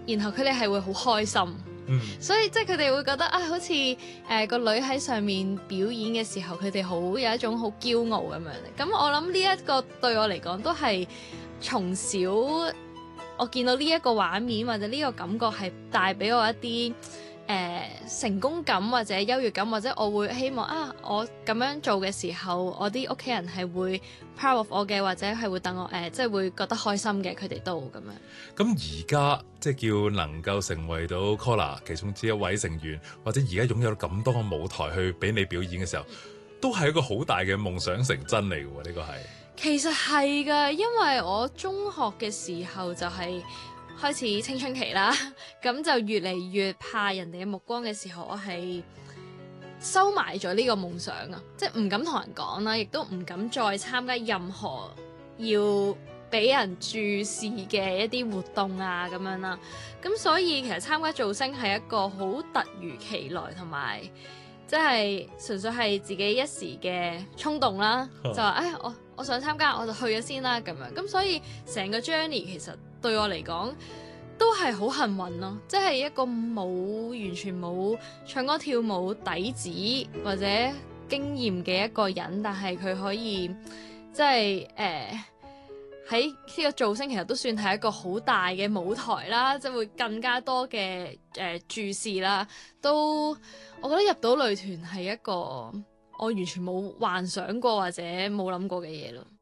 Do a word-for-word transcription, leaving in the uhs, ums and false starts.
然後佢哋係會好開心。 嗯， 所以即係佢哋會覺得啊，好似誒、呃、個女喺上面表演嘅時候，佢哋好有一種好驕傲咁樣。咁我諗呢一個對我嚟講都係從小我見到呢一個畫面或者呢個感覺係帶俾我一啲誒、呃、成功感或者優越感，或者我會希望啊，我咁樣做嘅時候，我啲屋企人係會 proud of 我嘅，或者係會等我誒、呃、即係會覺得開心嘅，佢哋都咁樣。 咁而家即係叫能夠成為到 COLLAR 其中之一位成員，或者而家擁有咁多個舞台去俾你表演嘅時候，都係一個好大嘅夢想成真嚟嘅喎，呢個係。 其實係㗎，因為我中學嘅時候就係開始青春期啦，咁就越嚟越怕人哋嘅目光嘅時候，我係收埋咗呢個夢想啊，即係唔敢同人講啦，亦都唔敢再參加任何要俾人注視嘅一啲活動啊咁樣啦。咁所以其實參加造星係一個好突如其來，同埋即係純粹係自己一時嘅衝動啦，就話哎我我想參加，我就去咗先啦咁樣。咁所以成個 journey 其實對我嚟講都係好幸運咯，即係一個冇完全冇唱歌跳舞底子或者經驗嘅一個人，但係佢可以即係誒喺呢個造星其實都算係一個好大嘅舞台啦，即係會更加多嘅誒、呃、注視啦。都我覺得入到女團係一個我完全冇幻想過或者冇諗過嘅嘢咯。